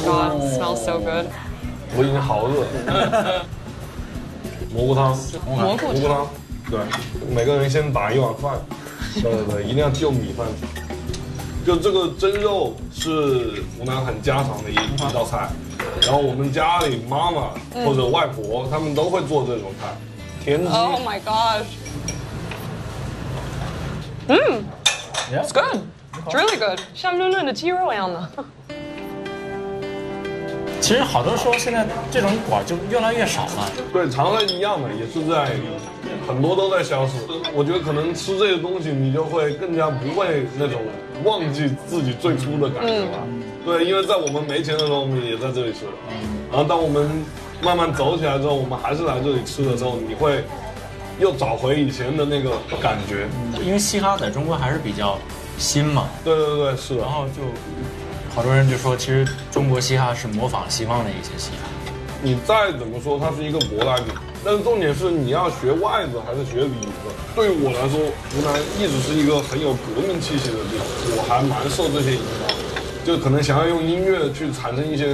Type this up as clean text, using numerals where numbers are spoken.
god, it smells so good. 我已经好饿。蘑菇汤， 蘑菇汤， 对，每个人先打一碗饭，对，一定要就米饭。就这个蒸肉是湖南很家常的一道菜，然后我们家里妈妈或者外婆他们都会做这种菜，田鸡。 Oh my gosh. It's good. It's really good. 像润润的鸡肉一样的。 其实好多时候现在这种馆就越来越少了。 对，常人一样的，也是在很多都在消失。我觉得可能吃这些东西，你就会更加不会那种忘记自己最初的感觉吧。对，因为在我们没钱的时候，我们也在这里吃。然后当我们慢慢走起来之后，我们还是来这里吃的时候，你会又找回以前的那个感觉。 因为嘻哈在中国还是比较新嘛。 对，是的。 然后就好多人就说，其实中国嘻哈是模仿西方的一些嘻哈。 你再怎么说，它是一个舶来品，但是重点是你要学外子还是学里子。对于我来说，湖南一直是一个很有革命气息的地方，我还蛮受这些影响，就可能想要用音乐去产生一些